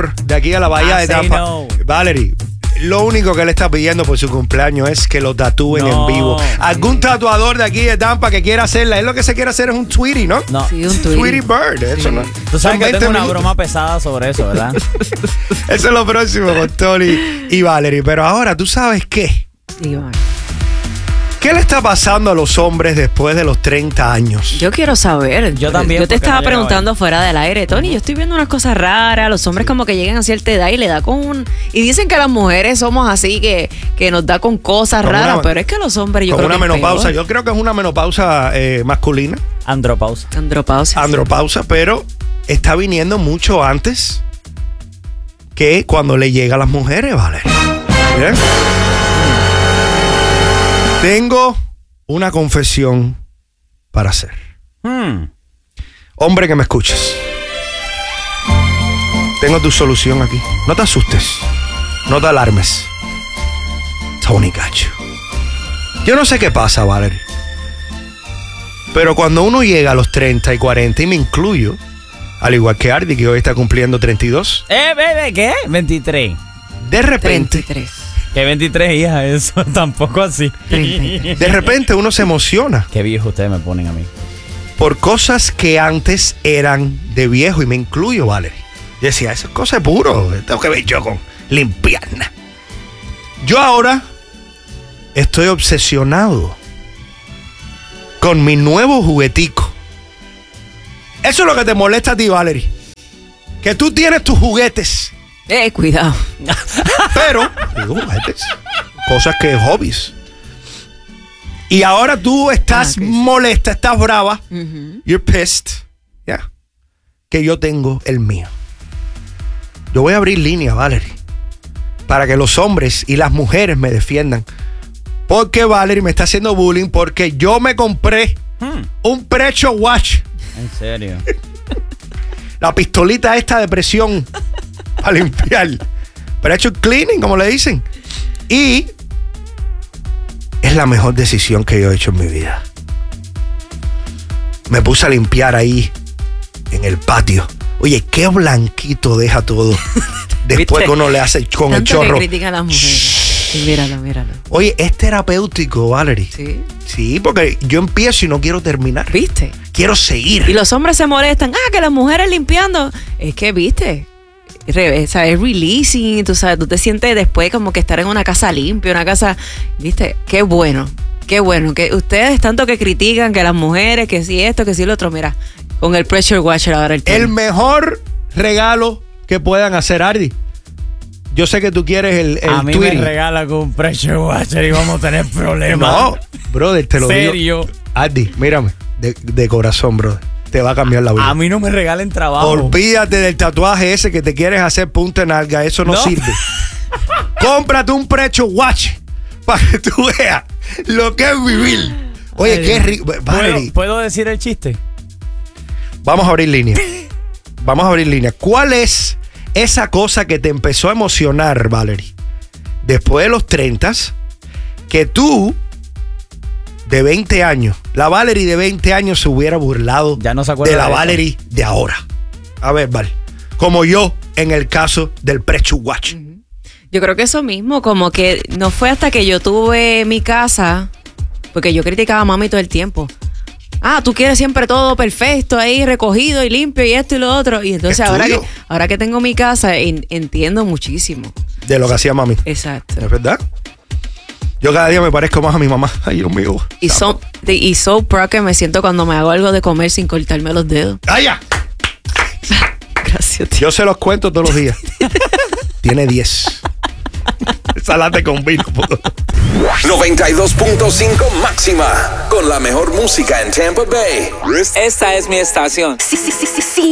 tatuador de aquí a la bahía de Tampa. No. Valerie, lo único que él está pidiendo por su cumpleaños es que lo tatúen en vivo. ¿Algún tatuador de aquí de Tampa que quiera hacerla? Él lo que se quiere hacer es un Tweety, ¿no? No. Sí, un Tweety. Tweety Bird. Eso no. Tú sabes que tengo una broma pesada sobre eso, ¿verdad? Eso es lo próximo con Tony y Valerie. Pero ahora, ¿tú sabes qué? Sí, vale. ¿Qué le está pasando a los hombres después de los 30 años? Yo quiero saber. Yo también. Yo te estaba preguntando fuera del aire, Tony. Yo estoy viendo unas cosas raras. Los hombres como que llegan a cierta edad y le da con un... Y dicen que las mujeres somos así, que nos da con cosas raras. Pero es que los hombres yo creo que una menopausa. Yo creo que es una menopausa masculina. Andropausa. Andropausa, pero está viniendo mucho antes que cuando le llega a las mujeres, ¿vale? ¿Bien? Tengo una confesión para hacer. Hombre que me escuches. Tengo tu solución aquí. No te asustes. No te alarmes. Tony Cacho. Yo no sé qué pasa, Valerie. Pero cuando uno llega a los 30 y 40, y me incluyo, al igual que Ardi, que hoy está cumpliendo 32. Bebé, ¿qué? 23. De repente... 33. Que 23, hija, eso tampoco así. De repente uno se emociona. Qué viejo ustedes me ponen a mí. Por cosas que antes eran de viejo, y me incluyo, Valerie. Yo decía, eso es cosa de puro. Tengo que ver yo con limpiarla. Yo ahora estoy obsesionado con mi nuevo juguetico. Eso es lo que te molesta a ti, Valerie. Que tú tienes tus juguetes. Cuidado. Pero, digo, juguetes. Cosas que hobbies. Y ahora tú estás molesta, estás brava. You're pissed. Yeah. Que yo tengo el mío. Yo voy a abrir línea, Valerie, para que los hombres y las mujeres me defiendan. Porque Valerie me está haciendo bullying porque yo me compré un Pressure Wash. ¿En serio? La pistolita esta de presión para limpiar. Pressure cleaning, como le dicen. Y es la mejor decisión que yo he hecho en mi vida. Me puse a limpiar ahí en el patio. Oye, qué blanquito deja todo. Después que uno le hace con tanto el chorro. Que critican a las mujeres. Sí, míralo. Oye, es terapéutico, Valerie. Sí. Sí, porque yo empiezo y no quiero terminar. ¿Viste? Quiero seguir. Y los hombres se molestan. Que las mujeres limpiando. Es que, ¿viste? Es releasing, tú sabes, tú te sientes después como que estar en una casa limpia, una casa, ¿viste? Qué bueno, que ustedes tanto que critican que las mujeres, que si esto, que si lo otro, mira, con el pressure washer ahora el mejor regalo que puedan hacer, Ardi. Yo sé que tú quieres el a mí Tweety. me regala con un pressure washer y vamos a tener problemas. No, brother, te lo digo. ¿Serio? Ardi, mírame, de corazón, brother. Te va a cambiar la vida. A mí no me regalen trabajo. Olvídate del tatuaje ese que te quieres hacer punta en nalga. Eso no sirve. Cómprate un Pressure Wash para que tú veas lo que es vivir. Oye, qué rico. ¿Puedo decir el chiste? Vamos a abrir línea. ¿Cuál es esa cosa que te empezó a emocionar, Valerie, después de los 30, que tú, de 20 años, la Valerie de 20 años se hubiera burlado ya no se acuerda de la Valerie de ahora? A ver, Val, como yo en el caso del Pressure Wash. Yo creo que eso mismo, como que no fue hasta que yo tuve mi casa, porque yo criticaba a mami todo el tiempo. Tú quieres siempre todo perfecto ahí, recogido y limpio y esto y lo otro. Y entonces ahora que tengo mi casa, entiendo muchísimo. De lo que hacía mami. Exacto. ¿Es verdad? Yo cada día me parezco más a mi mamá. Ay, Dios mío. Y so proud que me siento cuando me hago algo de comer sin cortarme los dedos. ¡Ay, ya! Gracias, tío. Yo se los cuento todos los días. Tiene 10. Salate con vino. 92.5 máxima. Con la mejor música en Tampa Bay. Esta es mi estación. Sí.